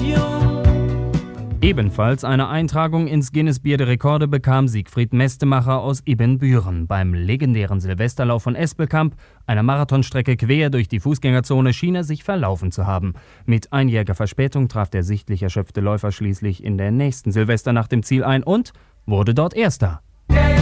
Ebenfalls eine Eintragung ins Guinness-Buch der Rekorde bekam Siegfried Mestemacher aus Ibbenbüren. Beim legendären Silvesterlauf von Espelkamp, einer Marathonstrecke quer durch die Fußgängerzone, schien er sich verlaufen zu haben. Mit einjähriger Verspätung traf der sichtlich erschöpfte Läufer schließlich in der nächsten Silvesternacht im Ziel ein und wurde dort Erster.